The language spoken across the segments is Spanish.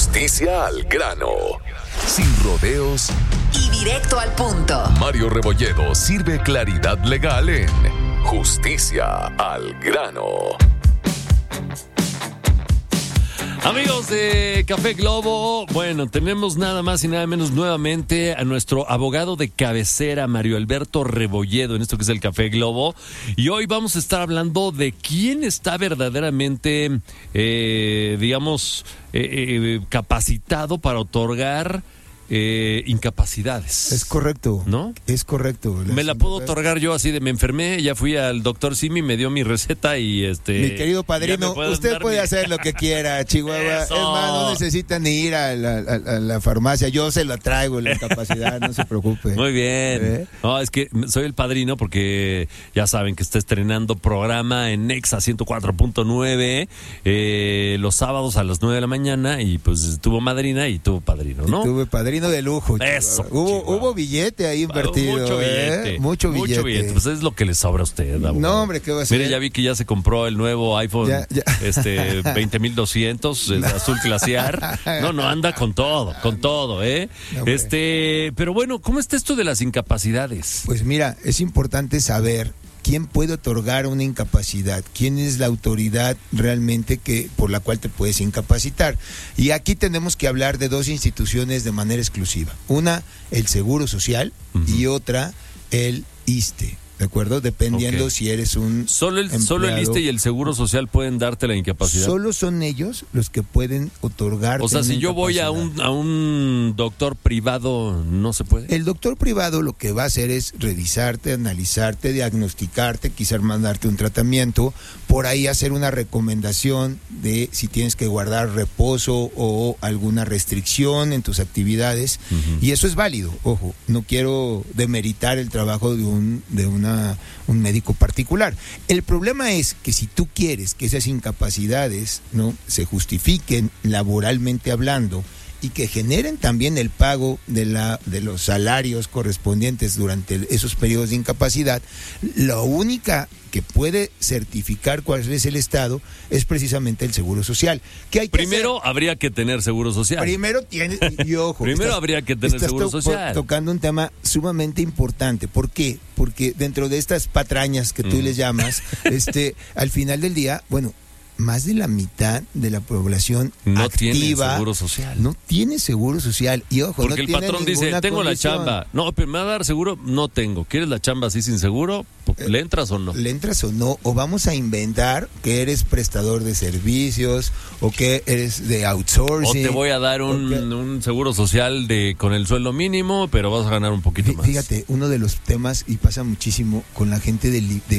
Justicia al grano. Sin rodeos y directo al punto. Mario Rebolledo sirve claridad legal en Justicia al grano. Amigos de Café Globo, bueno, tenemos nada más y nada menos nuevamente a nuestro abogado de cabecera, Mario Alberto Rebolledo, en esto que es el Café Globo. Y hoy vamos a estar hablando de quién está verdaderamente, capacitado para otorgar incapacidades. Es correcto, ¿no? Es correcto. Me la puedo otorgar yo así de me enfermé, ya fui al doctor Simi, me dio mi receta y Mi querido padrino, usted puede hacer lo que quiera, Chihuahua. Eso. Es más, no necesita ni ir a la farmacia, yo se la traigo la incapacidad, no se preocupe. Muy bien. No, es que soy el padrino porque ya saben que está estrenando programa en Nexa 104.9 los sábados a las 9 de la mañana y pues tuvo madrina y tuvo padrino, ¿no? Tuve padrino de lujo. Eso, hubo billete ahí invertido. Mucho billete. Mucho billete. Pues es lo que le sobra a usted, abogado. No, hombre, ¿qué va a ser? Mire, ya vi que ya se compró el nuevo iPhone 20.200, el azul glaciar. No, anda con todo, ¿eh? No, pero bueno, ¿cómo está esto de las incapacidades? Pues mira, es importante saber quién puede otorgar una incapacidad, quién es la autoridad realmente por la cual te puedes incapacitar. Y aquí tenemos que hablar de dos instituciones de manera exclusiva. Una, el Seguro Social, y otra, el ISSSTE. ¿De acuerdo? Dependiendo si eres un Solo el ISSSTE y el Seguro Social pueden darte la incapacidad. Solo son ellos los que pueden otorgar. O sea, si yo voy a un doctor privado, ¿no se puede? El doctor privado lo que va a hacer es revisarte, analizarte, diagnosticarte, quizás mandarte un tratamiento, por ahí hacer una recomendación de si tienes que guardar reposo o alguna restricción en tus actividades. Y eso es válido. Ojo, no quiero demeritar el trabajo de un médico particular. El problema es que si tú quieres que esas incapacidades no se justifiquen laboralmente hablando y que generen también el pago de los salarios correspondientes durante esos periodos de incapacidad, la única que puede certificar cuál es el Estado es precisamente el Seguro Social. ¿Qué hay que Primero hacer? Habría que tener Seguro Social. Primero tienes, y ojo, habría que tener Seguro Social. Tocando un tema sumamente importante. ¿Por qué? Porque dentro de estas patrañas que tú les llamas, al final del día, bueno, más de la mitad de la población no activa tiene seguro social. No tiene seguro social. Y ojo, porque no el patrón dice, tengo la chamba. No, pero me va a dar seguro, no tengo. ¿Quieres la chamba así sin seguro? ¿Le entras o no? ¿Le entras o no? O vamos a inventar que eres prestador de servicios o que eres de outsourcing. O te voy a dar un seguro social con el sueldo mínimo, pero vas a ganar un poquito más. Fíjate, uno de los temas, y pasa muchísimo con la gente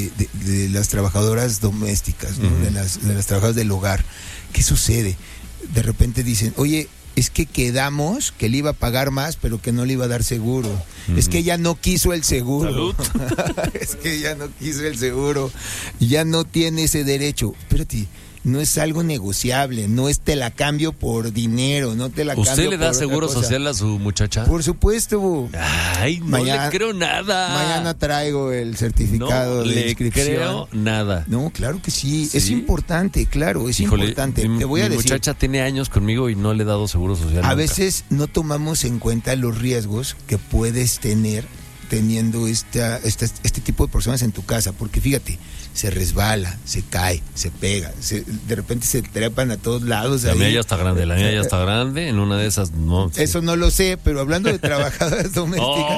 de las trabajadoras domésticas, ¿no? de las trabajadoras del hogar. ¿Qué sucede? De repente dicen, oye, es que quedamos que le iba a pagar más, pero que no le iba a dar seguro. Es que ella no quiso el seguro. Es que ella no quiso el seguro. Ya no tiene ese derecho. Espérate, no es algo negociable, no es te la cambio por dinero, no te la cambio por ¿Usted le da seguro otra cosa. social a su muchacha? Por supuesto. Ay, no le creo nada. Mañana traigo el certificado de inscripción. No le creo nada. No, claro que sí. Es importante, claro, es importante. Te voy a decir. Mi muchacha tiene años conmigo y no le he dado seguro social. A veces no tomamos en cuenta los riesgos que puedes tener teniendo este tipo de personas en tu casa, porque fíjate, se resbala, se cae, se pega, de repente se trepan a todos lados. La mía ya está grande, en una de esas no. Sí. Eso no lo sé, pero hablando de trabajadoras domésticas.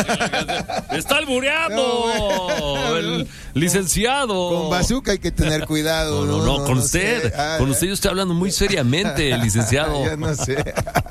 ¡Está albureando! El licenciado. Con bazooka hay que tener cuidado. No, con usted. Con usted yo estoy hablando muy seriamente, licenciado. Ya no sé.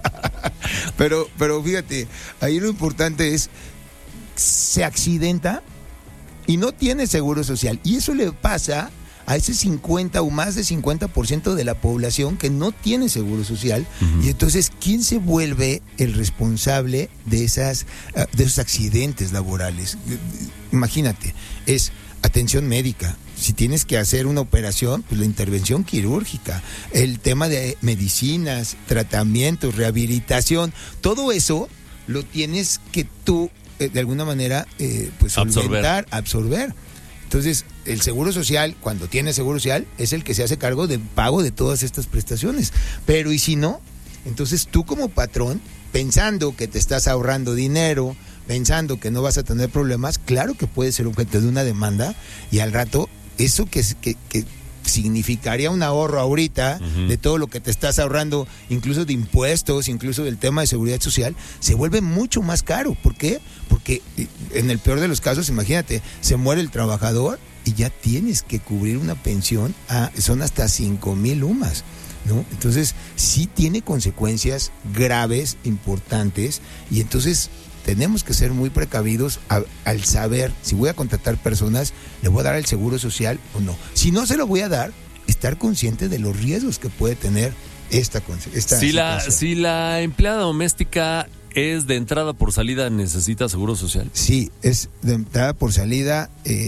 Pero fíjate, ahí lo importante es, se accidenta y no tiene seguro social. Y eso le pasa a ese 50 o más de 50% de la población que no tiene seguro social. Y entonces, ¿quién se vuelve el responsable de esos accidentes laborales? Imagínate, es atención médica. Si tienes que hacer una operación, pues la intervención quirúrgica, el tema de medicinas, tratamientos, rehabilitación, todo lo tienes que tú de alguna manera pues absorber. Entonces, el Seguro Social, cuando tiene Seguro Social, es el que se hace cargo del pago de todas estas prestaciones. Pero ¿y si no? Entonces tú como patrón, pensando que te estás ahorrando dinero, pensando que no vas a tener problemas, claro que puede ser objeto de una demanda y al rato eso que significaría un ahorro ahorita de todo lo que te estás ahorrando, incluso de impuestos, incluso del tema de seguridad social, se vuelve mucho más caro. ¿Por qué? Porque en el peor de los casos, imagínate, se muere el trabajador y ya tienes que cubrir una pensión, son hasta 5,000 UMAS, ¿no? Entonces sí tiene consecuencias graves, importantes, y entonces tenemos que ser muy precavidos al saber si voy a contratar personas, le voy a dar el seguro social o no. Si no se lo voy a dar, estar consciente de los riesgos que puede tener esta situación. Si la empleada doméstica es de entrada por salida, ¿necesita seguro social? Sí, es de entrada por salida.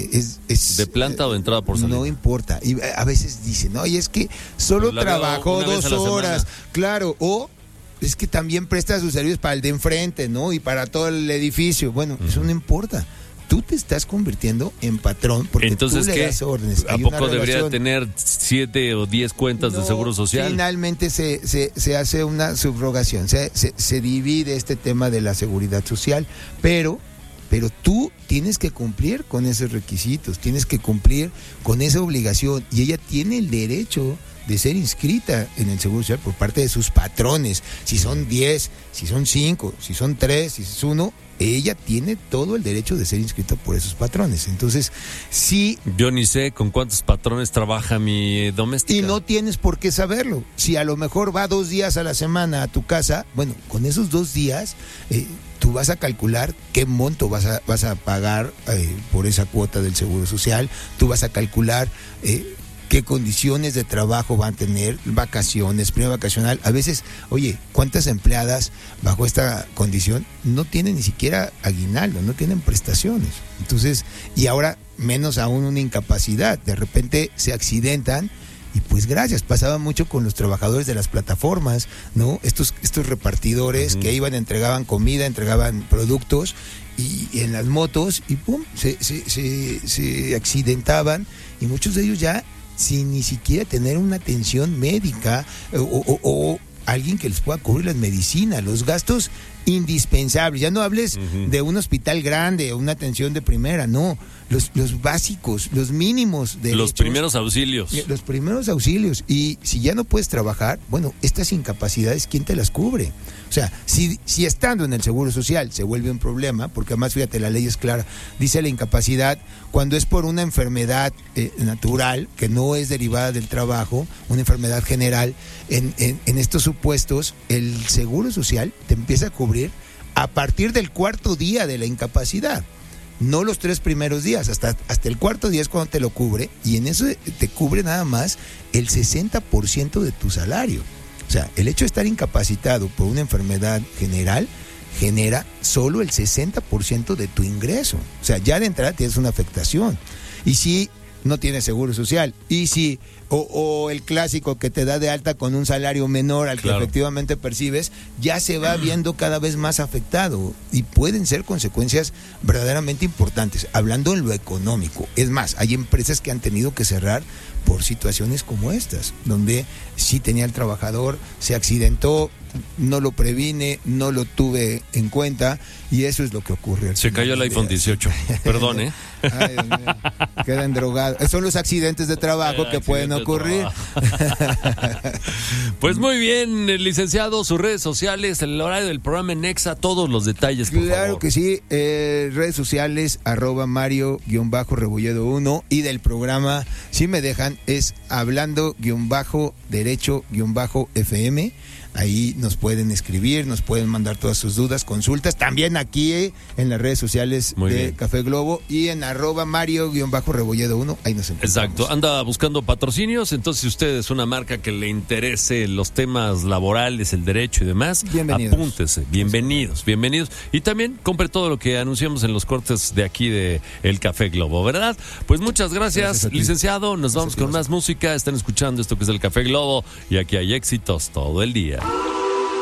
Es ¿De planta o de entrada por salida? No importa. Y a veces dicen, oye, es que solo trabajó 2 horas. Claro, o es que también presta sus servicios para el de enfrente, ¿no? Y para todo el edificio. Bueno, eso no importa. Tú te estás convirtiendo en patrón porque entonces, tú le das órdenes. ¿A poco debería tener 7 o 10 cuentas de seguro social? Finalmente se hace una subrogación, se divide este tema de la seguridad social, pero tú tienes que cumplir con esos requisitos, tienes que cumplir con esa obligación y ella tiene el derecho de ser inscrita en el Seguro Social por parte de sus patrones. Si son 10, si son 5, si son 3, si es 1, ella tiene todo el derecho de ser inscrita por esos patrones. Entonces, sí. Yo ni sé con cuántos patrones trabaja mi doméstica. Y no tienes por qué saberlo. Si a lo mejor va 2 días a la semana a tu casa, bueno, con esos 2 días, tú vas a calcular qué monto vas a pagar por esa cuota del Seguro Social. Tú vas a calcular qué condiciones de trabajo van a tener, vacaciones, prima vacacional. A veces, oye, ¿cuántas empleadas bajo esta condición no tienen ni siquiera aguinaldo, no tienen prestaciones? Entonces, y ahora menos aún una incapacidad. De repente se accidentan y pues gracias. Pasaba mucho con los trabajadores de las plataformas, ¿no? Estos repartidores que iban, entregaban comida, entregaban productos y en las motos y pum, se accidentaban y muchos de ellos ya sin ni siquiera tener una atención médica o alguien que les pueda cubrir las medicinas, los gastos indispensables. Ya no hables de un hospital grande o una atención de primera, no. Los básicos, los mínimos de los primeros auxilios. Los primeros auxilios. Y si ya no puedes trabajar, bueno, estas incapacidades, ¿quién te las cubre? O sea, si estando en el Seguro Social se vuelve un problema, porque además, fíjate, la ley es clara, dice la incapacidad cuando es por una enfermedad natural, que no es derivada del trabajo, una enfermedad general, en estos supuestos, el Seguro Social te empieza a cubrir a partir del 4º día de la incapacidad. No los 3 primeros días, hasta el 4º día es cuando te lo cubre, y en eso te cubre nada más el 60% de tu salario. O sea, el hecho de estar incapacitado por una enfermedad general genera solo el 60% de tu ingreso. O sea, ya de entrada tienes una afectación. Y si no tienes seguro social, y si o el clásico que te da de alta con un salario menor al que efectivamente percibes, ya se va viendo cada vez más afectado y pueden ser consecuencias verdaderamente importantes, hablando en lo económico. Es más, hay empresas que han tenido que cerrar por situaciones como estas, donde sí tenía el trabajador, se accidentó, no lo previne, no lo tuve en cuenta, y eso es lo que ocurre. Se cayó el iPhone 18, perdón, ¿eh? Ay, Dios mío. Quedan drogados. Son los accidentes de trabajo que pueden ocurrir. Pues muy bien, licenciado, sus redes sociales, el horario del programa en Nexa, todos los detalles, por Claro favor. que sí, redes sociales, @Mario-Rebolledo 1, y del programa, si me dejan, es hablando-derecho-FM. Ahí nos pueden escribir, nos pueden mandar todas sus dudas, consultas. También aquí en las redes sociales de Café Globo y en @Mario-Rebolledo 1. Ahí nos encontramos. Exacto. Anda buscando patrocinios. Entonces, si usted es una marca que le interese los temas laborales, el derecho y demás, bienvenidos. Apúntese. Bienvenidos. Y también compre todo lo que anunciamos en los cortes de aquí de El Café Globo, ¿verdad? Pues muchas gracias licenciado. Nos vamos con más música. Están escuchando esto que es El Café Globo y aquí hay éxitos todo el día.